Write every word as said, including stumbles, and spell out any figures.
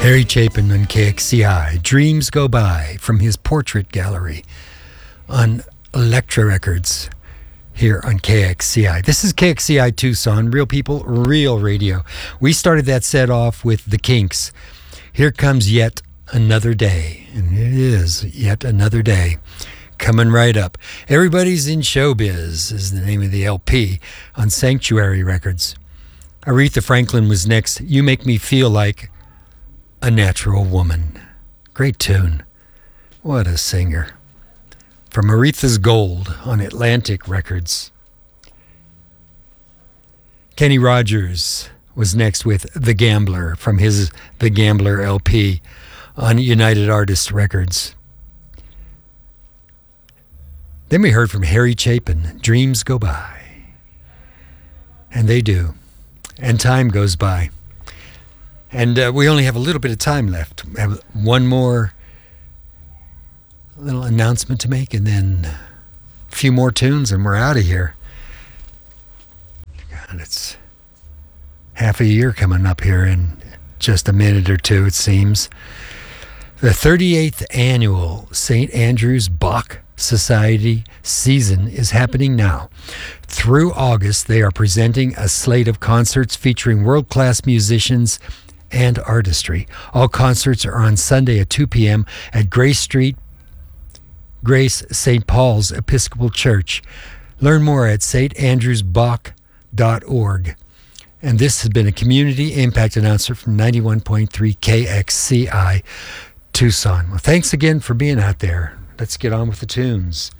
Harry Chapin on K X C I. Dreams Go By from his portrait gallery on Elektra Records here on K X C I. This is K X C I Tucson, real people, real radio. We started that set off with The Kinks. Here comes yet another day, and it is yet another day coming right up. Everybody's in Showbiz is the name of the L P on Sanctuary Records. Aretha Franklin was next. You Make Me Feel Like a Natural Woman. Great tune. What a singer. From Aretha's Gold on Atlantic Records. Kenny Rogers was next with The Gambler from his The Gambler L P on United Artists Records. Then we heard from Harry Chapin, Dreams Go By. And they do. And time goes by. And uh, we only have a little bit of time left. We have one more little announcement to make, and then a few more tunes, and we're out of here. God, it's half a year coming up here in just a minute or two, it seems. The thirty-eighth annual Saint Andrew's Bach Society season is happening now. Through August, they are presenting a slate of concerts featuring world-class musicians and artistry. All concerts are on Sunday at two p.m. at Grace Street, Grace Saint Paul's Episcopal Church. Learn more at s t andrews bach dot org. And this has been a community impact announcer from ninety-one point three K X C I Tucson. Well, thanks again for being out there. Let's get on with the tunes.